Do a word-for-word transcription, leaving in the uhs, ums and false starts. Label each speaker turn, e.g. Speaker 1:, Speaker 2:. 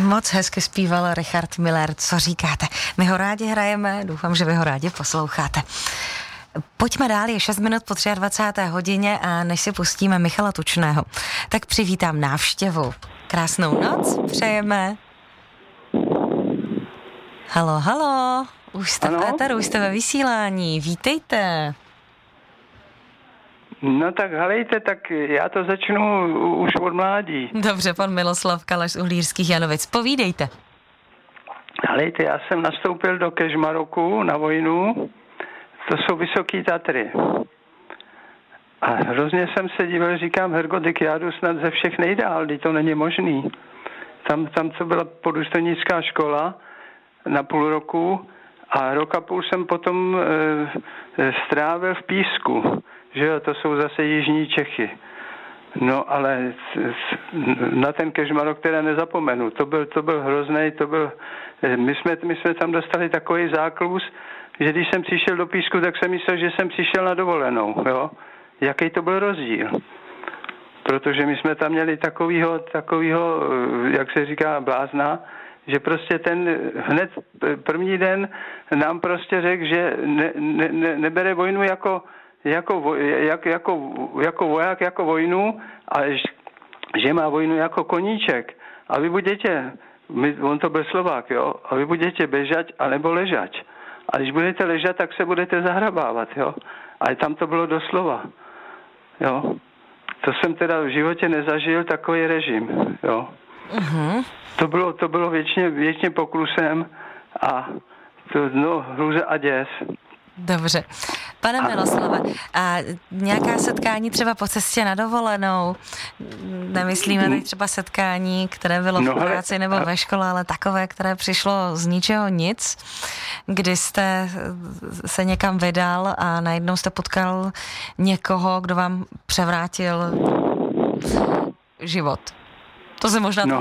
Speaker 1: Moc hezky zpíval Richard Miller, co říkáte? My ho rádi hrajeme, doufám, že vy ho rádi posloucháte. Pojďme dál, je šest minut po dvacáté třetí hodině a než si pustíme Michala Tučného, tak přivítám návštěvu. Krásnou noc přejeme. Halo, halo, už jste v éteru, už jste ve vysílání, vítejte.
Speaker 2: No tak halejte, tak já to začnu už od mládí.
Speaker 1: Dobře, pan Miloslav Kalaš z Uhlířských Janovic, povídejte.
Speaker 2: Halejte, já jsem nastoupil do Kežmaroku na vojnu, to jsou Vysoký Tatry. A hrozně jsem se divil, říkám, Hergodik, já jdu snad ze všech nejdál, teď to není možný. Tam, tam co byla podůstojnická škola na půl roku a rok a půl jsem potom e, strávil v Písku. Že jo, to jsou zase jižní Čechy. No ale na ten Kežmarok teda nezapomenu. To byl, to byl hroznej, to byl... My jsme, my jsme tam dostali takový záklus, že když jsem přišel do Písku, tak jsem myslel, že jsem přišel na dovolenou, jo. Jaký to byl rozdíl. Protože my jsme tam měli takovýho, takovýho, jak se říká, blázna, že prostě ten hned první den nám prostě řekl, že ne, ne, ne, nebere vojnu jako Jako, jak, jako, jako voják, jako vojnu, ale že má vojnu jako koníček. A vy budete, my, on to byl Slovák, jo, a vy budete bežať, anebo ležať. A když budete ležat, tak se budete zahrabávat, jo. Ale tam to bylo doslova, jo. To jsem teda v životě nezažil, takový režim, jo. Uh-huh. To bylo, to bylo věčně, věčně poklusem a to, no, hrůza a děs.
Speaker 1: Dobře. Pane Miloslave, a nějaká setkání třeba po cestě na dovolenou? Nemyslíme teď třeba setkání, které bylo v práci nebo ve škole, ale takové, které přišlo z ničeho nic, kdy jste se někam vydal a najednou jste potkal někoho, kdo vám převrátil život. To se možná...
Speaker 2: No